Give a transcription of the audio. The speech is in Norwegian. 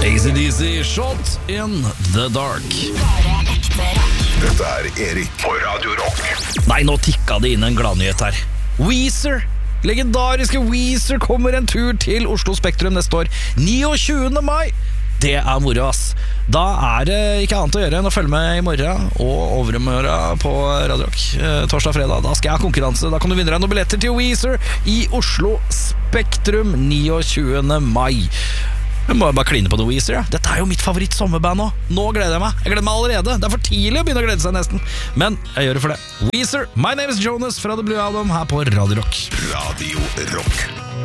AC/DC, Shot in the Dark. Dette Erik på Radio Rock. Nei, nå tikka det inn en gladnyhet her. Weezer, legendariske Weezer, kommer en tur til Oslo Spektrum neste år, 29. mai. Det moro, ass. Da det ikke annet å gjøre enn å følge med i morgen og overmorgen på Radio Rock. Torsdag og fredag, da skal jeg ha konkurranse. Da kan du vinne deg noen billetter til Weezer i Oslo Spektrum 29. mai. Jeg må bare kline på The Weezer, ja. Dette jo mitt favoritt sommerband nå. Nå gleder jeg meg. Jeg gleder meg allerede. Det for tidlig å begynne å glede seg nesten. Men jeg gjør det for det. Weezer, My Name is Jonas fra The Blue Album her på Radio Rock. Radio Rock.